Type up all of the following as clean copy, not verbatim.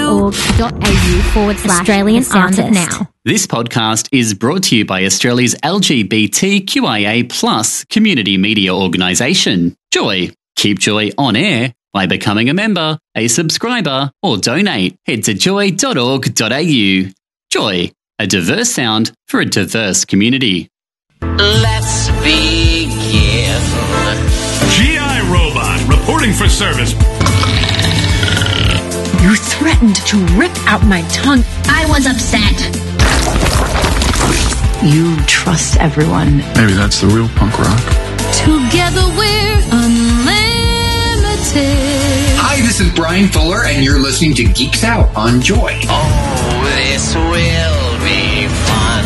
australian artist now. This podcast is brought to you by Australia's LGBTQIA+ community media organisation, Joy. Keep Joy on air by becoming a member, a subscriber, or donate. Head to joy.org.au. Joy, a diverse sound for a diverse community. Let's begin. G.I. Robot reporting for service. You threatened to rip out my tongue. I was upset. You trust everyone. Maybe that's the real punk rock. Together we're unlimited. Hi, this is Brian Fuller, and you're listening to Geeks Out on Joy. Oh, this will be fun.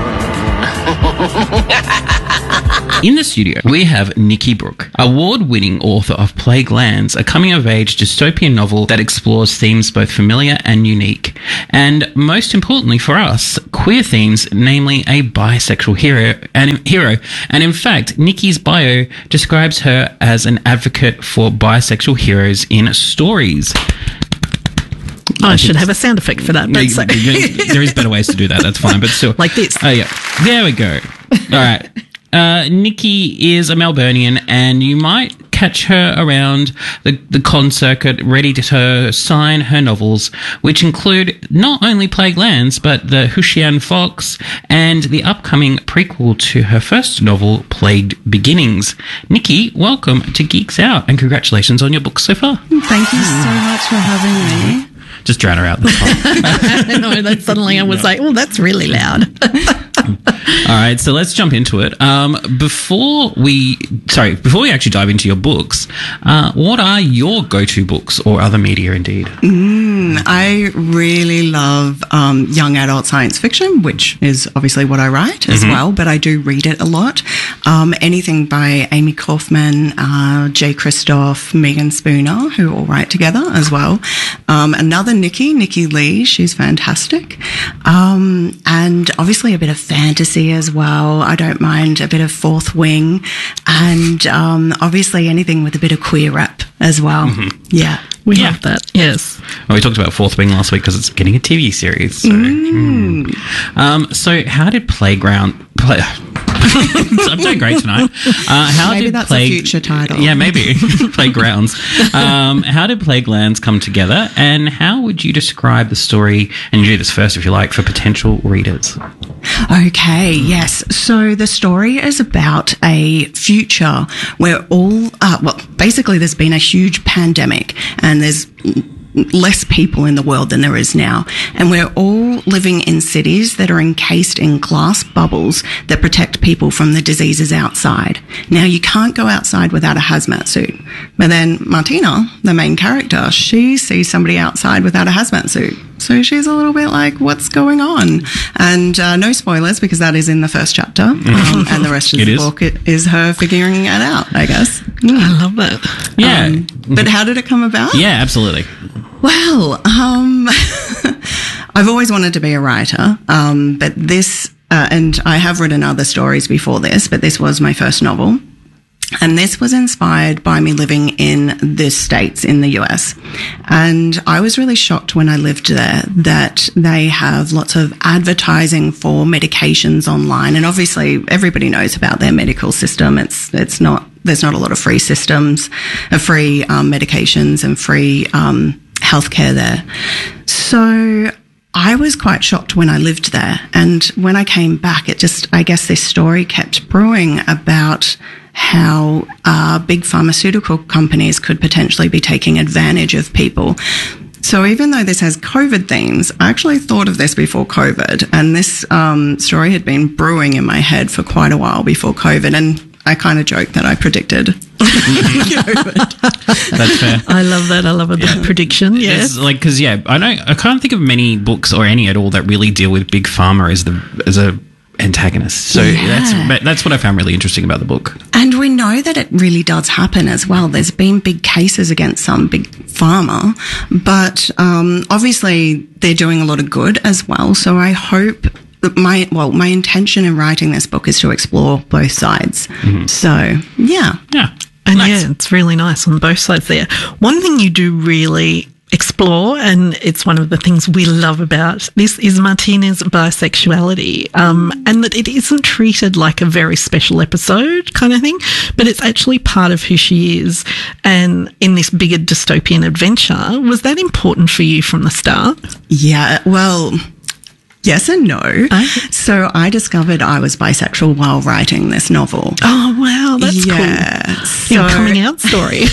In the studio, we have Nikki Brooke, award-winning author of Plague Lands, a coming-of-age dystopian novel that explores themes both familiar and unique. And most importantly for us, queer themes, namely a bisexual hero. And in fact, Nikki's bio describes her as an advocate for bisexual heroes in stories. I should have a sound effect for that. But there is better ways to do that. That's fine. But still. Like this. Oh, yeah. There we go. All right. Nikki is a Melburnian, and you might catch her around the con circuit ready to sign her novels, which include not only Plague Lands, but the Hushian Fox and the upcoming prequel to her first novel, Plagued Beginnings. Nikki, welcome to Geeks Out, and congratulations on your book so far. Thank you so much for having me. Just drown her out. No, that suddenly I was like, oh, that's really loud. All right, so let's jump into it. Before we actually dive into your books, what are your go-to books or other media indeed? I really love young adult science fiction, which is obviously what I write as well, but I do read it a lot. Anything by Amy Kaufman, Jay Kristoff, Megan Spooner, who all write together as well. Another Nikki Lee, she's fantastic. And obviously a bit of fantasy as well. I don't mind a bit of Fourth Wing, and obviously anything with a bit of queer rap as well. Yeah. We love that, yes. Well, we talked about Fourth Wing last week because it's getting a TV series. So, so how did I'm doing great tonight. Maybe that's a future title. Yeah, maybe. Playgrounds. How did Plague Lands come together, and how would you describe the story, and you do this first if you like, for potential readers? Okay, yes. So the story is about a future where basically there's been a huge pandemic and there's less people in the world than there is now. And we're all living in cities that are encased in glass bubbles that protect people from the diseases outside. Now, you can't go outside without a hazmat suit. But then Martina, the main character, she sees somebody outside without a hazmat suit. So she's a little bit like, what's going on? And no spoilers, because that is in the first chapter. And the rest of the book is her figuring it out, I guess. I love that. Yeah. But how did it come about? Yeah, absolutely. Well, I've always wanted to be a writer, but this, and I have written other stories before this, but this was my first novel. And this was inspired by me living in the States, in the US. And I was really shocked when I lived there that they have lots of advertising for medications online. And obviously everybody knows about their medical system. There's not a lot of free systems, free medications and free healthcare there. So I was quite shocked when I lived there. And when I came back, I guess this story kept brewing about how big pharmaceutical companies could potentially be taking advantage of people. So even though this has COVID themes, I actually thought of this before COVID, and this story had been brewing in my head for quite a while before COVID, and I kind of joked that I predicted COVID. That's fair. I love that. I love that prediction. Yes, because I can't think of many books or any at all that really deal with big pharma as a antagonist. So that's what I found really interesting about the book. And we know that it really does happen as well. There's been big cases against some big pharma, but obviously they're doing a lot of good as well. So I hope my intention in writing this book is to explore both sides. So yeah. And it's really nice on both sides there. One thing you do really explore, and it's one of the things we love about this, is Martina's bisexuality, and that it isn't treated like a very special episode kind of thing, but it's actually part of who she is, and in this bigger dystopian adventure. Was that important for you from the start? Yeah, well, yes and no. So I discovered I was bisexual while writing this novel. Oh, wow, that's cool. So, your coming out story.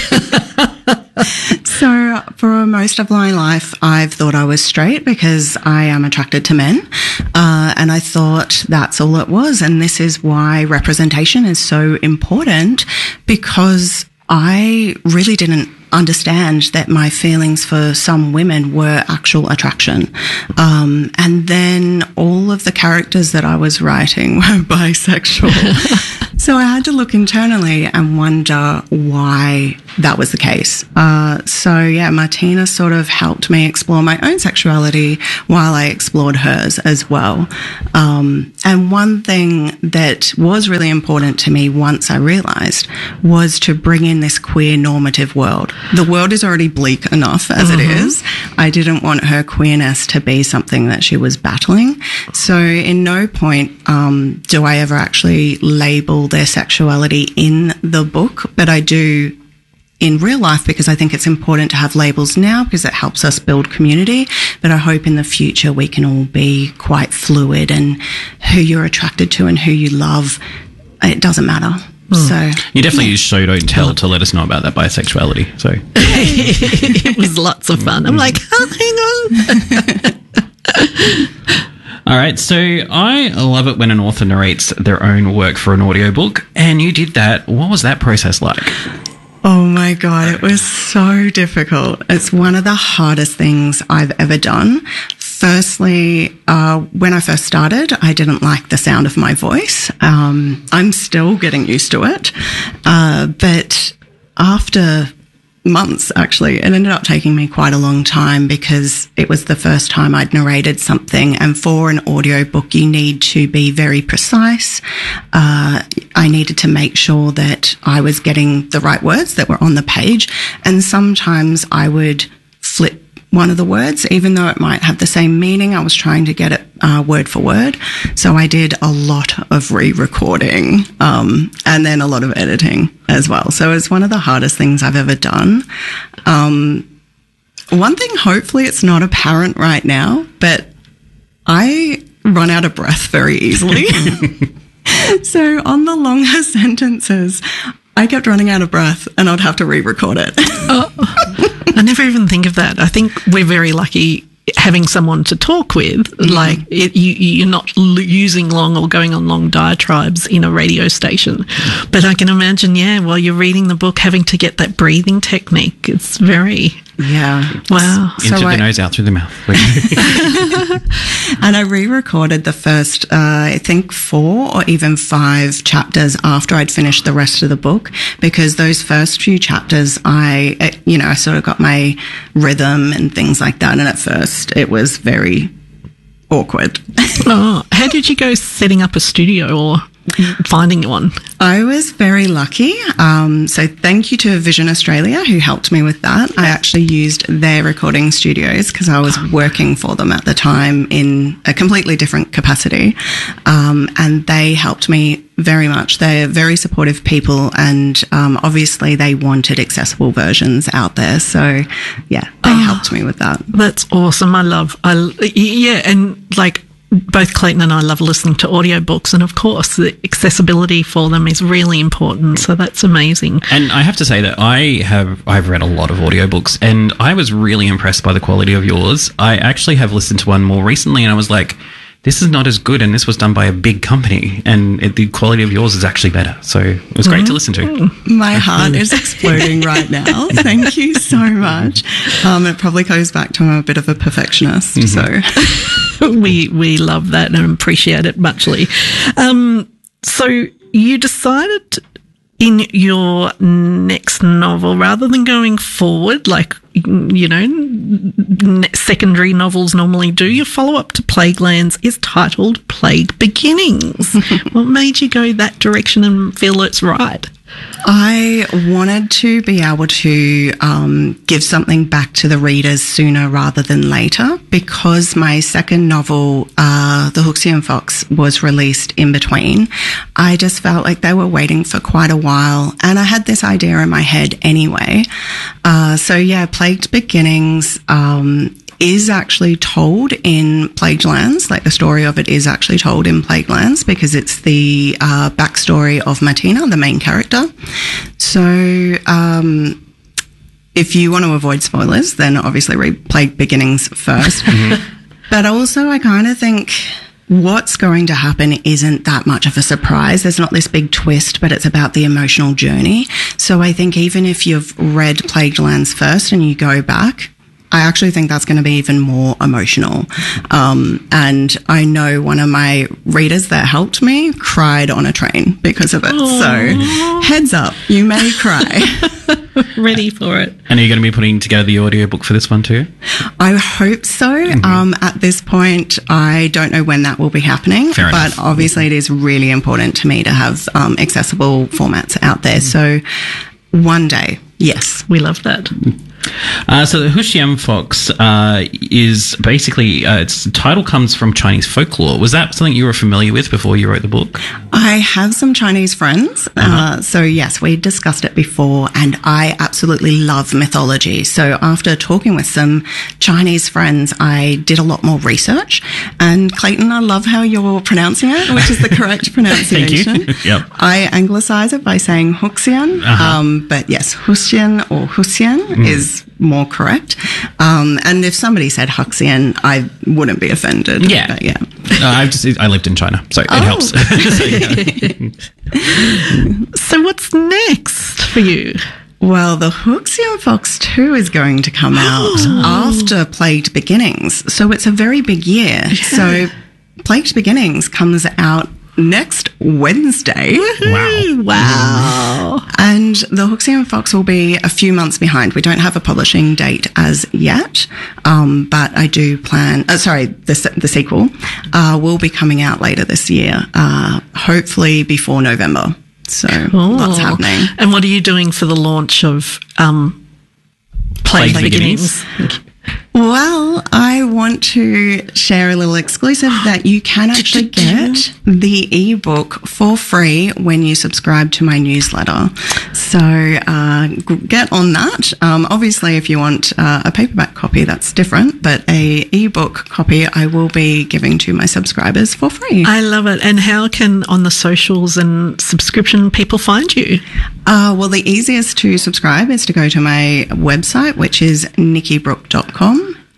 So for most of my life, I've thought I was straight because I am attracted to men. And I thought that's all it was. And this is why representation is so important, because I really didn't understand that my feelings for some women were actual attraction. And then all of the characters that I was writing were bisexual. So I had to look internally and wonder why that was the case. So yeah, Martina sort of helped me explore my own sexuality while I explored hers as well. And one thing that was really important to me once I realized was to bring in this queer normative world. The world is already bleak enough as it is. I didn't want her queerness to be something that she was battling. So in no point do I ever actually label their sexuality in the book, but I do in real life, because I think it's important to have labels now because it helps us build community. But I hope in the future we can all be quite fluid, and who you're attracted to and who you love, it doesn't matter. So you definitely use show don't tell to let us know about that bisexuality. So it was lots of fun. I'm like, hang on. All right, so I love it when an author narrates their own work for an audiobook, and you did that. What was that process like? Oh my God, it was so difficult. It's one of the hardest things I've ever done. Firstly, when I first started, I didn't like the sound of my voice. I'm still getting used to it. But after months, actually, it ended up taking me quite a long time, because it was the first time I'd narrated something. And for an audiobook, you need to be very precise. I needed to make sure that I was getting the right words that were on the page. And sometimes I would flip one of the words, even though it might have the same meaning. I was trying to get it word for word. So I did a lot of re-recording and then a lot of editing as well. So it's one of the hardest things I've ever done. One thing, hopefully it's not apparent right now, but I run out of breath very easily. So on the longer sentences, I kept running out of breath and I'd have to re-record it. I never even think of that. I think we're very lucky having someone to talk with. Like you're not using long or going on long diatribes in a radio station. But I can imagine, while you're reading the book, having to get that breathing technique. It's very... Yeah. Wow. Into the nose, out through the mouth. And I re-recorded the first, I think 4 or even 5 chapters after I'd finished the rest of the book, because those first few chapters, I sort of got my rhythm and things like that. And at first it was very awkward. How did you go setting up a studio or finding one? I was very lucky. So thank you to Vision Australia, who helped me with that. I actually used their recording studios because I was working for them at the time in a completely different capacity. And they helped me very much. They're very supportive people, and obviously they wanted accessible versions out there. So yeah, they helped me with that. That's awesome. And like, both Clayton and I love listening to audiobooks, and of course the accessibility for them is really important, so that's amazing. And I have to say that I've read a lot of audiobooks, and I was really impressed by the quality of yours. I actually have listened to one more recently, and I was like, this is not as good, and this was done by a big company, and the quality of yours is actually better. So it was great to listen to. My heart is exploding right now. Thank you so much. It probably goes back to I'm a bit of a perfectionist. So we love that and appreciate it muchly. So you decided in your next novel, rather than going forward like, secondary novels normally do, your follow-up to Plaguelands is titled Plague Beginnings. What made you go that direction and feel it's right? I wanted to be able to give something back to the readers sooner rather than later, because my second novel, The Huxian Fox, was released in between. I just felt like they were waiting for quite a while, and I had this idea in my head anyway. Plagued Beginnings is actually told in Plagued Lands. Like, the story of it is actually told in Plagued Lands because it's the backstory of Martina, the main character. So if you want to avoid spoilers, then obviously read Plagued Beginnings first. But also, I kind of think what's going to happen isn't that much of a surprise. There's not this big twist, but it's about the emotional journey. So I think even if you've read Plagued Lands first and you go back, I actually think that's going to be even more emotional. And I know one of my readers that helped me cried on a train because of it. Aww. So heads up, you may cry. Ready for it. And are you going to be putting together the audiobook for this one too? I hope so. At this point, I don't know when that will be happening. Fair enough. But obviously it is really important to me to have accessible formats out there. So one day, yes. We love that. So the Huxian Fox is basically, its title comes from Chinese folklore. Was that something you were familiar with before you wrote the book? I have some Chinese friends. So yes, we discussed it before, and I absolutely love mythology. So after talking with some Chinese friends, I did a lot more research. And Clayton, I love how you're pronouncing it, which is the correct pronunciation. Thank you. Yep. I anglicize it by saying Huxian. But yes, Huxian or Huxian is more correct. And if somebody said Huxian, I wouldn't be offended. Yeah. But yeah. I lived in China, so it helps. So what's next for you? Well, The Huxian Fox 2 is going to come out after Plagued Beginnings. So it's a very big year. Yeah. So Plagued Beginnings comes out next Wednesday. Wow. And The Huxian Fox will be a few months behind. We don't have a publishing date as yet, but I do plan, the sequel will be coming out later this year, hopefully before November. So lots happening. And what are you doing for the launch of Plagued Beginnings? Well, I want to share a little exclusive that you can actually get the ebook for free when you subscribe to my newsletter. So get on that. Obviously, if you want a paperback copy, that's different, but a ebook copy I will be giving to my subscribers for free. I love it. And how can, on the socials and subscription, people find you? Well, the easiest to subscribe is to go to my website, which is nikkibrooke.com.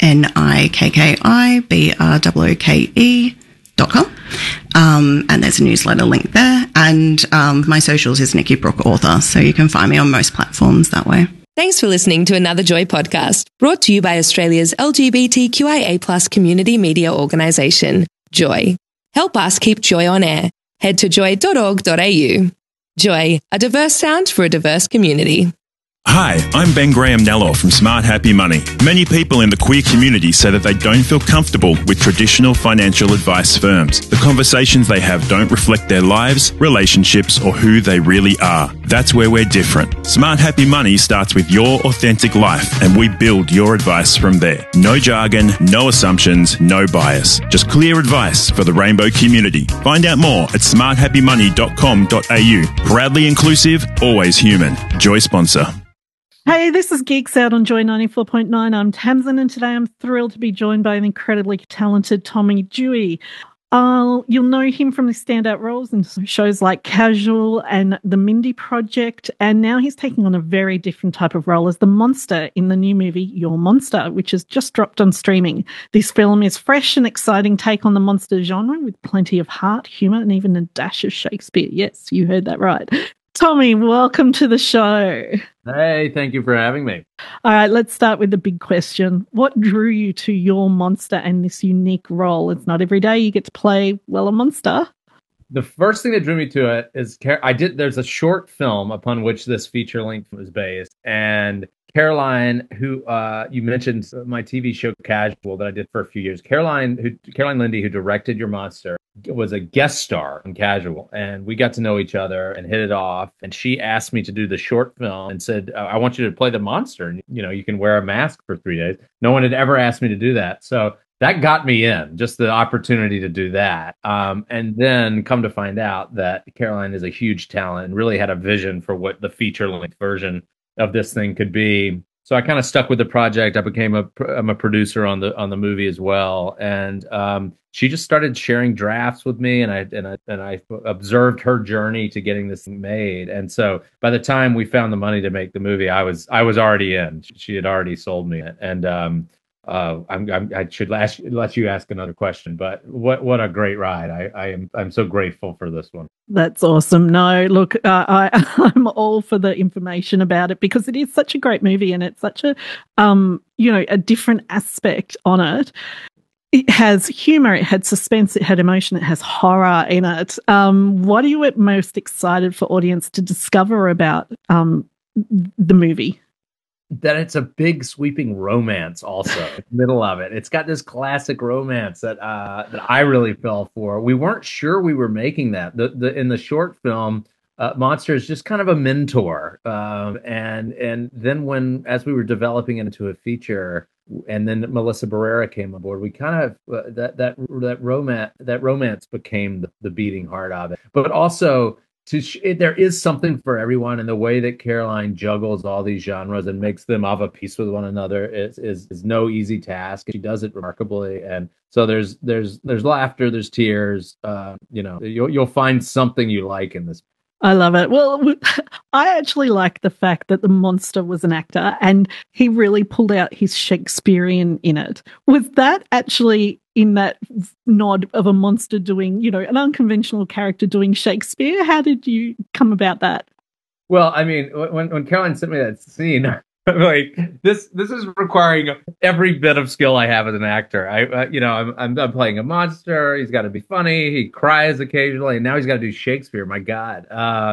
NIKKIBROOKE.com. And there's a newsletter link there. And my socials is Nikki Brooke Author. So you can find me on most platforms that way. Thanks for listening to another Joy podcast, brought to you by Australia's LGBTQIA+ community media organisation, Joy. Help us keep Joy on air. Head to joy.org.au. Joy, a diverse sound for a diverse community. Hi, I'm Ben Graham Nello from Smart Happy Money. Many people in the queer community say that they don't feel comfortable with traditional financial advice firms. The conversations they have don't reflect their lives, relationships, or who they really are. That's where we're different. Smart Happy Money starts with your authentic life, and we build your advice from there. No jargon, no assumptions, no bias. Just clear advice for the rainbow community. Find out more at smarthappymoney.com.au. Proudly inclusive, always human. Joy sponsor. Hey, this is Geeks Out on Joy 94.9. I'm Tamsin, and today I'm thrilled to be joined by an incredibly talented Tommy Dewey. You'll know him from his standout roles in shows like Casual and The Mindy Project, and now he's taking on a very different type of role as the monster in the new movie Your Monster, which has just dropped on streaming. This film is fresh and exciting take on the monster genre with plenty of heart, humour, and even a dash of Shakespeare. Yes, you heard that right. Tommy, welcome to the show. Hey, thank you for having me. All right, let's start with the big question. What drew you to Your Monster and this unique role? It's not every day you get to play, well, a monster. The first thing that drew me to it is there's a short film upon which this feature length was based, and Caroline, who you mentioned my TV show Casual that I did for a few years. Caroline Lindy, who directed Your Monster, was a guest star in Casual, and we got to know each other and hit it off. And she asked me to do the short film and said, "I want you to play the monster, and you can wear a mask for 3 days." No one had ever asked me to do that, so that got me in, just the opportunity to do that. And then come to find out that Caroline is a huge talent and really had a vision for what the feature-length version of this thing could be. So I kind of stuck with the project. I'm a producer on the movie as well, and she just started sharing drafts with me, and I observed her journey to getting this thing made. And so by the time we found the money to make the movie, I was already in. She had already sold me it, and I should let you ask another question. But what a great ride! I'm so grateful for this one. That's awesome. No, look, I'm all for the information about it because it is such a great movie and it's such a, a different aspect on it. It has humor, it had suspense, it had emotion, it has horror in it. What are you most excited for audience to discover about the movie? That it's a big sweeping romance also in the middle of it. It's got this classic romance that I really fell for. We weren't sure we were making that. In the short film, Monster is just kind of a mentor. And then as we were developing it into a feature, and then Melissa Barrera came on board, we kind of that romance became the beating heart of it. But also there is something for everyone, and the way that Caroline juggles all these genres and makes them of a piece with one another is no easy task. She does it remarkably, and so there's laughter, there's tears. You'll find something you like in this. I love it. Well, I actually like the fact that the monster was an actor and he really pulled out his Shakespearean in it. Was that actually in that nod of a monster doing, an unconventional character doing Shakespeare? How did you come about that? Well, I mean, when Caroline sent me that scene, I'm like, this is requiring every bit of skill I have as an actor. I'm playing a monster. He's got to be funny. He cries occasionally, and now he's got to do Shakespeare. My God,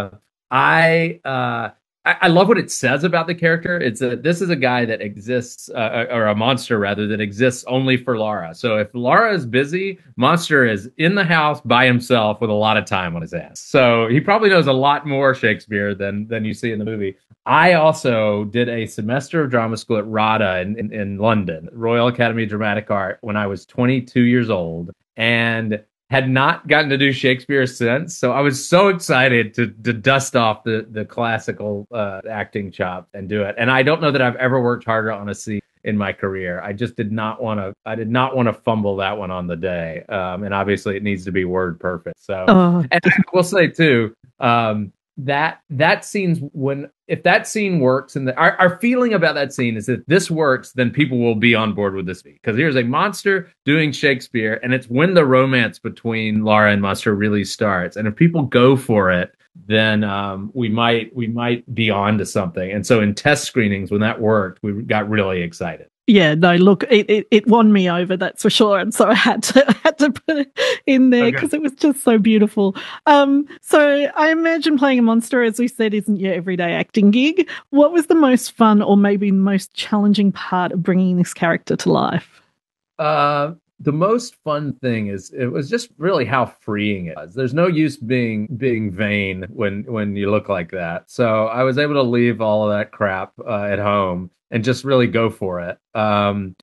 I love what it says about the character. This is a guy that exists, or a monster rather, that exists only for Laura. So if Laura is busy, Monster is in the house by himself with a lot of time on his hands. So he probably knows a lot more Shakespeare than you see in the movie. I also did a semester of drama school at RADA in London, Royal Academy of Dramatic Art, when I was 22 years old, and had not gotten to do Shakespeare since. So I was so excited to dust off the classical acting chops and do it. And I don't know that I've ever worked harder on a scene in my career. I just did not want to fumble that one on the day. And obviously it needs to be word perfect. So, and I will say too, that scene's if that scene works, and our feeling about that scene is that this works, then people will be on board with this, because here's a monster doing Shakespeare, and it's when the romance between Laura and Monster really starts. And if people go for it, then we might be on to something. And so in test screenings, when that worked, we got really excited. Yeah, no, look, it won me over, that's for sure. And so I had to put it in there because it was just so beautiful. So I imagine playing a monster, as we said, isn't your everyday acting gig. What was the most fun or maybe most challenging part of bringing this character to life? The most fun thing it was just really how freeing it was. There's no use being vain when you look like that. So I was able to leave all of that crap at home and just really go for it. I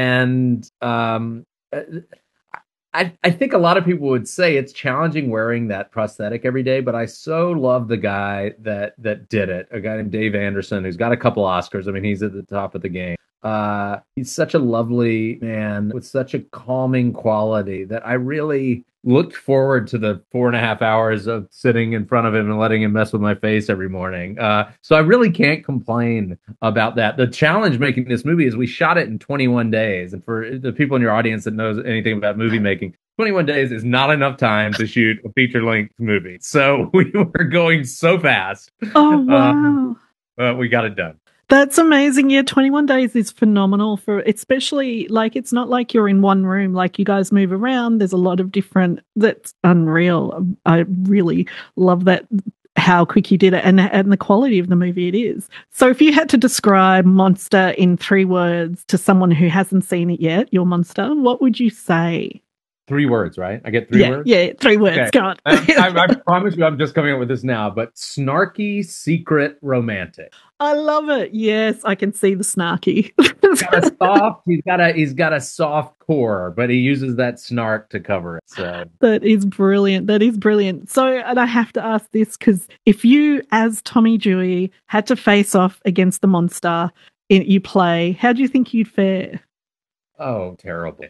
think a lot of people would say it's challenging wearing that prosthetic every day, but I so love the guy that did it, a guy named Dave Anderson, who's got a couple Oscars. I mean, he's at the top of the game. He's such a lovely man with such a calming quality that I really looked forward to the 4.5 hours of sitting in front of him and letting him mess with my face every morning. So I really can't complain about that. The challenge making this movie is we shot it in 21 days. And for the people in your audience that knows anything about movie making, 21 days is not enough time to shoot a feature-length movie. So we were going so fast. Oh, wow. We got it done. That's amazing. Yeah, 21 days is phenomenal especially it's not like you're in one room, like you guys move around. There's a lot of different, that's unreal. I really love that. how quick you did it and the quality of the movie it is. So if you had to describe Monster in 3 words to someone who hasn't seen it yet, your Monster, what would you say? 3 words, right? I get 3 words? Yeah, 3 words. Okay. Go on. I promise you I'm just coming up with this now, but snarky, secret, romantic. I love it. Yes, I can see the snarky. He's got a soft core, but he uses that snark to cover it. So that is brilliant. So, and I have to ask this because if you, as Tommy Dewey, had to face off against the monster you play, how do you think you'd fare? Oh, terrible.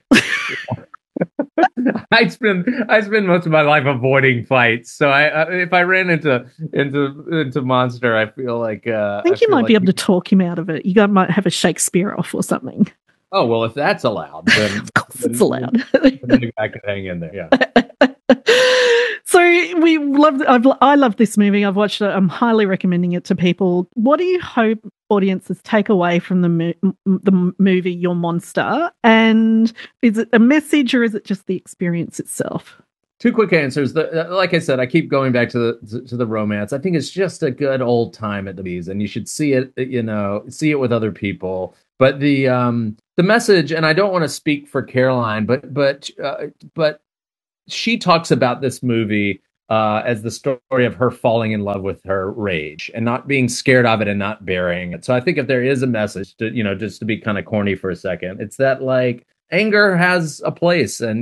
I spend most of my life avoiding fights, so if I ran into Monster, I feel like I think you might be able to talk him out of it. might have a Shakespeare off or something. Oh well, if that's allowed, then of course it's allowed. Then I can hang in there. Yeah. So I love this movie. I've watched it. I'm highly recommending it to people. What do you hope audiences take away from the movie Your Monster? And is it a message or is it just the experience itself? 2 quick answers. Like I said, I keep going back to the romance. I think it's just a good old time at the movies, and you should see it. See it with other people. But the message, and I don't want to speak for Caroline, but she talks about this movie as the story of her falling in love with her rage and not being scared of it and not burying it. So I think if there is a message to, just to be kind of corny for a second, it's that like anger has a place, and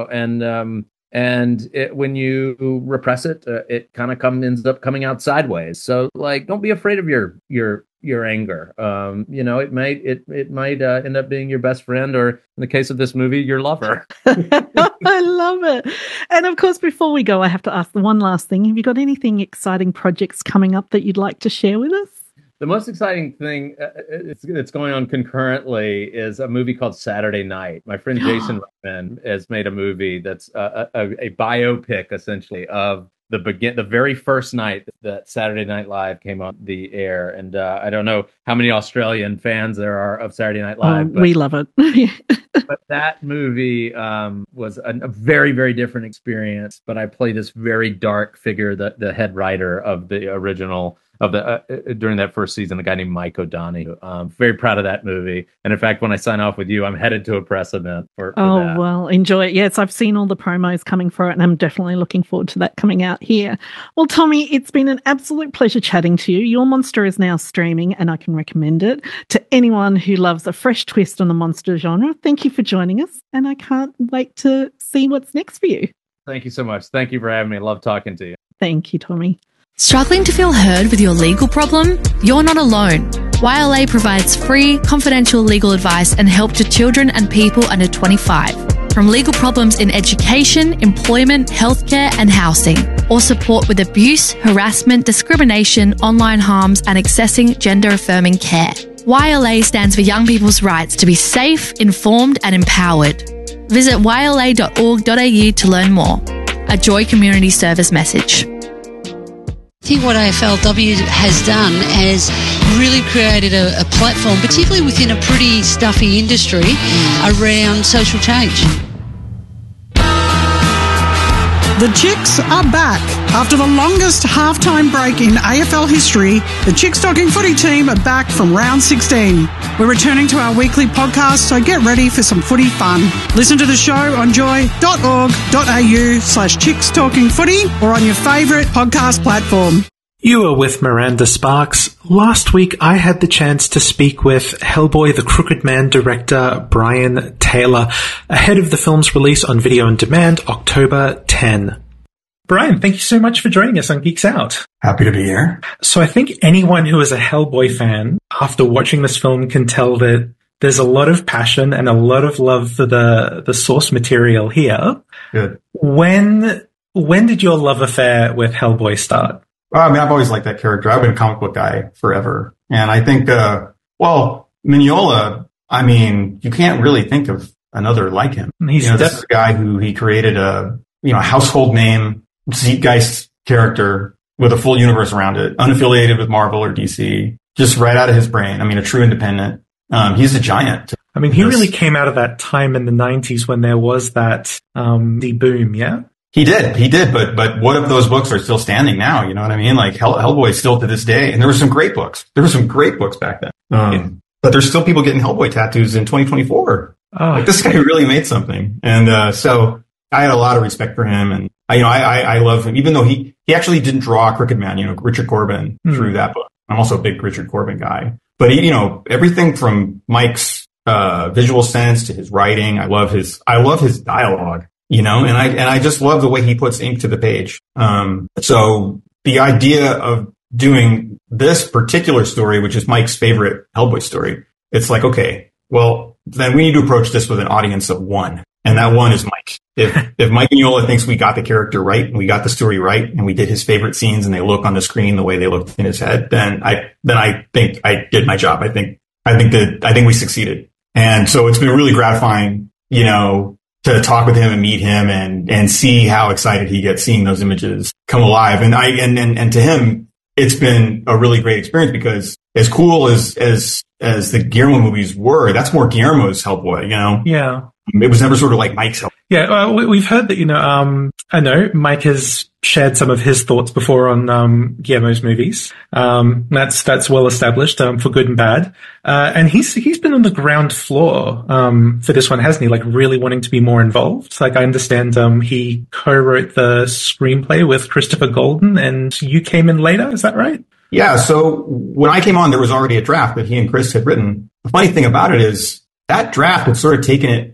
when you repress it, it kind of ends up coming out sideways. So like, don't be afraid of your anger. It might end up being your best friend, or in the case of this movie, your lover. I love it. And of course, before we go, I have to ask the one last thing. Have you got anything exciting projects coming up that you'd like to share with us? The most exciting thing that's going on concurrently is a movie called Saturday Night. My friend Jason Reitman has made a movie that's a biopic, essentially, of the very first night that Saturday Night Live came on the air. And I don't know how many Australian fans there are of Saturday Night Live. We love it. But that movie was a very, very different experience. But I play this very dark figure, the head writer of the original during that first season, a guy named Mike O'Donoghue. Very proud of that movie. And in fact, when I sign off with you, I'm headed to a press event for that. Well, enjoy it. Yes, I've seen all the promos coming for it, and I'm definitely looking forward to that coming out here. Well, Tommy, it's been an absolute pleasure chatting to you. Your Monster is now streaming, and I can recommend it to anyone who loves a fresh twist on the monster genre. Thank you for joining us, and I can't wait to see what's next for you. Thank you so much. Thank you for having me. Love talking to you. Thank you, Tommy. Struggling to feel heard with your legal problem? You're not alone. YLA provides free, confidential legal advice and help to children and people under 25. From legal problems in education, employment, healthcare and housing, or support with abuse, harassment, discrimination, online harms and accessing gender-affirming care. YLA stands for Young People's Rights to be safe, informed and empowered. Visit yla.org.au to learn more. A Joy Community Service message. I think what AFLW has done is really created a platform, particularly within a pretty stuffy industry, around social change. The Chicks are back. After the longest halftime break in AFL history, the Chicks Talking Footy team are back from round 16. We're returning to our weekly podcast, so get ready for some footy fun. Listen to the show on joy.org.au/Chicks Talking Footy or on your favourite podcast platform. You are with Miranda Sparks. Last week I had the chance to speak with Hellboy the Crooked Man director Brian Taylor ahead of the film's release on video on demand October 10. Brian, thank you so much for joining us on Geeks Out. Happy to be here. So I think anyone who is a Hellboy fan after watching this film can tell that there's a lot of passion and a lot of love for the source material here. Good. When did your love affair with Hellboy start? I mean, I've always liked that character. I've been a comic book guy forever. And I think, Mignola, I mean, you can't really think of another like him. This is a guy who he created a household name, zeitgeist character with a full universe around it, unaffiliated with Marvel or DC, just right out of his brain. I mean, a true independent. He's a giant. I mean, he really came out of that time in the 90s when there was that, the boom, yeah? He did, but what if those books are still standing now? You know what I mean? Like Hellboy still to this day, and there were some great books. There were some great books back then. But there's still people getting Hellboy tattoos in 2024. Oh, like this guy really made something. And, so I had a lot of respect for him, and I love him, even though he actually didn't draw Crooked Man, Richard Corbin through that book. I'm also a big Richard Corbin guy, but he, everything from Mike's, visual sense to his writing. I love his dialogue. And I just love the way he puts ink to the page. So the idea of doing this particular story, which is Mike's favorite Hellboy story, it's like, okay, well, then we need to approach this with an audience of one. And that one is Mike. If Mike Mignola thinks we got the character right and we got the story right and we did his favorite scenes and they look on the screen the way they looked in his head, then I think I did my job. I think we succeeded. And so it's been really gratifying, to talk with him and meet him and see how excited he gets seeing those images come alive. And to him, it's been a really great experience because as cool as the Guillermo movies were, that's more Guillermo's Hellboy, Yeah. It was never sort of like Mike's Hellboy. Yeah, we've heard that, I know Mike has shared some of his thoughts before on Guillermo's movies. That's well established for good and bad. And he's been on the ground floor for this one, hasn't he? Like really wanting to be more involved. Like I understand he co-wrote the screenplay with Christopher Golden, and you came in later. Is that right? Yeah. So when I came on, there was already a draft that he and Chris had written. The funny thing about it is that draft had sort of taken it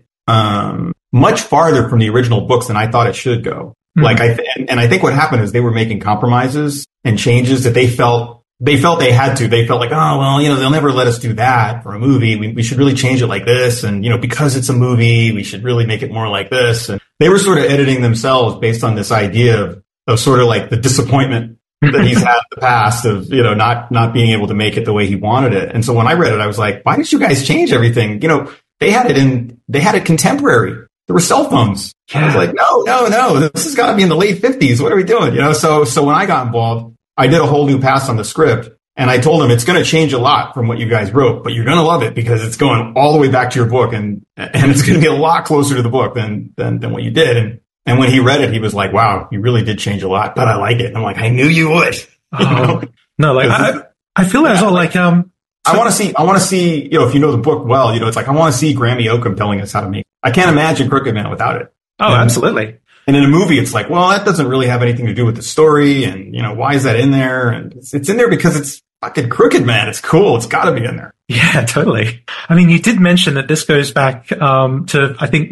much farther from the original books than I thought it should go. Mm-hmm. Like I think what happened is they were making compromises and changes that they felt they had to. They felt like, oh, well, they'll never let us do that for a movie. We should really change it like this. And, because it's a movie, we should really make it more like this. And they were sort of editing themselves based on this idea of sort of like the disappointment that he's had in the past of, not being able to make it the way he wanted it. And so when I read it, I was like, why did you guys change everything? They had it contemporary. There were cell phones. Yeah. I was like, no, this has got to be in the late 50s. What are we doing? So when I got involved, I did a whole new pass on the script, and I told him it's going to change a lot from what you guys wrote, but you're going to love it because it's going all the way back to your book, and it's going to be a lot closer to the book than what you did. And when he read it, he was like, wow, you really did change a lot, but I like it. And I'm like, I knew you would. No, like I feel as well, like I want to see, if you know the book well, it's like I want to see Grammy Oakham telling us how to make it. I can't imagine Crooked Man without it. Oh, absolutely. And in a movie, it's like, well, that doesn't really have anything to do with the story. And, why is that in there? And it's in there because it's fucking Crooked Man. It's cool. It's got to be in there. Yeah, totally. I mean, you did mention that this goes back to, I think,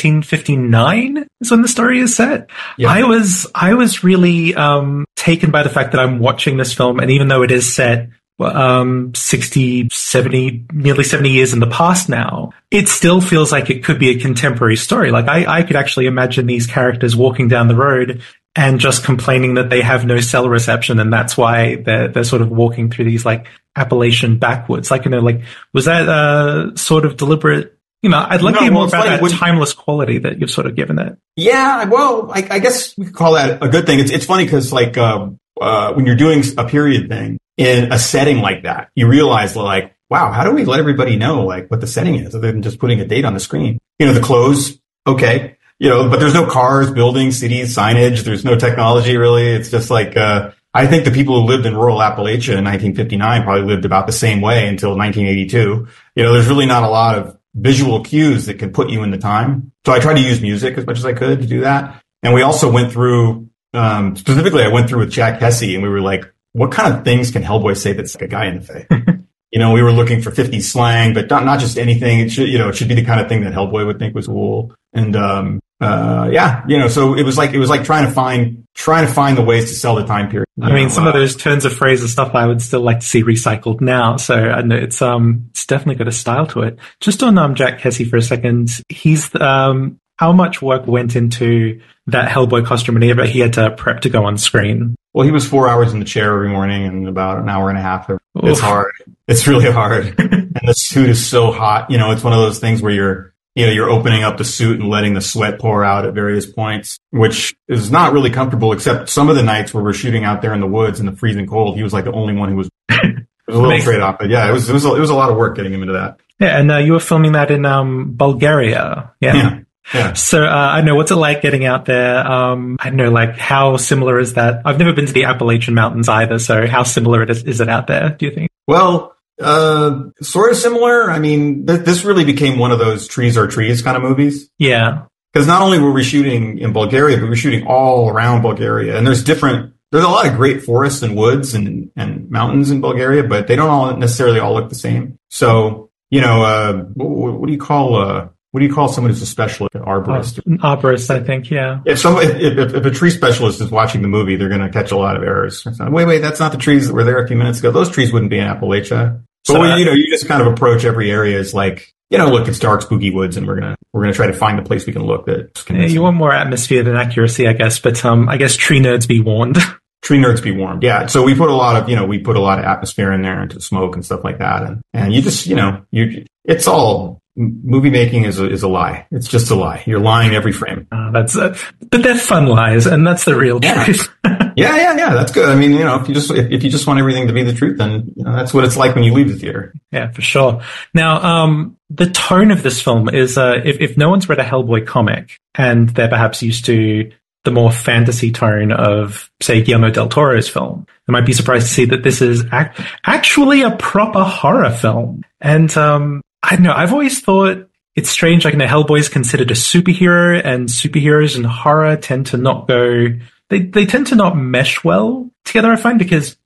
1959 is when the story is set. Yeah. I was really taken by the fact that I'm watching this film, and even though it is set 60, 70, nearly 70 years in the past now, it still feels like it could be a contemporary story. Like I could actually imagine these characters walking down the road and just complaining that they have no cell reception, and that's why they're sort of walking through these like Appalachian backwoods. Like, was that sort of deliberate? I'd like to hear more about that timeless quality that you've sort of given it. Yeah, well, I guess we could call that a good thing. It's funny because like when you're doing a period thing in a setting like that, you realize like, wow, how do we let everybody know like what the setting is other than just putting a date on the screen? The clothes, okay, but there's no cars, buildings, cities, signage. There's no technology really. It's just like, I think the people who lived in rural Appalachia in 1959 probably lived about the same way until 1982. There's really not a lot of visual cues that can put you in the time. So I tried to use music as much as I could to do that. And we also went through, specifically I went through with Jack Hesse, and we were like, what kind of things can Hellboy say that's like a guy in the face? We were looking for 50s slang, but not just anything. It should, it should be the kind of thing that Hellboy would think was cool. And, so it was like trying to find the ways to sell the time period. I mean, some of those turns of phrase and stuff I would still like to see recycled now. So I know it's definitely got a style to it. Just on, Jack Hesse for a second, he's, how much work went into that Hellboy costume and he had to prep to go on screen? Well, he was 4 hours in the chair every morning and about an hour and a half. It's hard. It's really hard. And the suit is so hot. It's one of those things where you're opening up the suit and letting the sweat pour out at various points, which is not really comfortable, except some of the nights where we're shooting out there in the woods in the freezing cold. He was like the only one who was, it was a little trade-off, but yeah, it was a lot of work getting him into that. Yeah. And, you were filming that in, Bulgaria. Yeah. Yeah. So I don't know, what's it like getting out there? I don't know, like how similar is that? I've never been to the Appalachian Mountains either, so how similar is it out there, do you think? Well, sort of similar. I mean, this really became one of those trees are trees kind of movies. Yeah. Because not only were we shooting in Bulgaria, but we were shooting all around Bulgaria. And there's a lot of great forests and woods and mountains in Bulgaria, but they don't all necessarily all look the same. So, what do you call someone who's a specialist? Arborist. Arborist, I think, yeah. If a tree specialist is watching the movie, they're going to catch a lot of errors. Wait, that's not the trees that were there a few minutes ago. Those trees wouldn't be in Appalachia. But you just kind of approach every area as like, look, it's dark, spooky woods, and we're gonna try to find a place we can look that's convincing. Yeah, you want more atmosphere than accuracy, I guess. But I guess tree nerds be warned. Tree nerds be warned. Yeah. So we put a lot of atmosphere in there into smoke and stuff like that, and you just it's all. Movie making is a lie. It's just a lie. You're lying every frame. But they're fun lies, and that's the real truth. Yeah. That's good. I mean, if you just want everything to be the truth, then that's what it's like when you leave the theater. Yeah, for sure. Now, the tone of this film is, if no one's read a Hellboy comic and they're perhaps used to the more fantasy tone of, say, Guillermo del Toro's film, they might be surprised to see that this is actually a proper horror film. And I don't know, I've always thought it's strange, like, Hellboy's considered a superhero, and superheroes and horror tend to not go, they tend to not mesh well together, I find, because